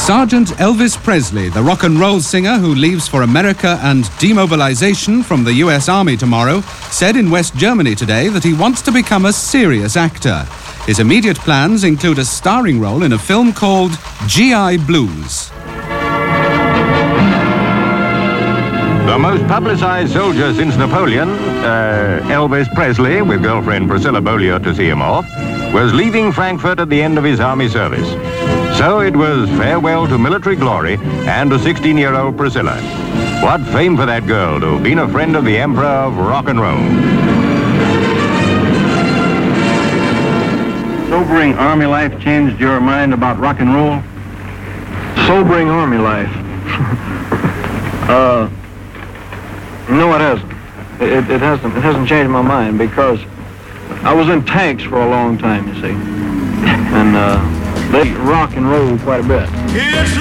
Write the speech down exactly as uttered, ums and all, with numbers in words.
Sergeant Elvis Presley, the rock and roll singer who leaves for America and demobilization from the U S Army tomorrow, said in West Germany today that he wants to become a serious actor. His immediate plans include a starring role in a film called G I Blues. The most publicized soldier since Napoleon, uh, Elvis Presley, with girlfriend Priscilla Beaulieu to see him off, was leaving Frankfurt at the end of his army service. So it was farewell to military glory and to sixteen-year-old Priscilla. What fame for that girl to have been a friend of the Emperor of rock and roll. Sobering Army life changed your mind about rock and roll? Sobering Army life? uh, no, it hasn't. It, it hasn't. It hasn't changed my mind because I was in tanks for a long time, you see, and uh, they rock and roll quite a bit. It's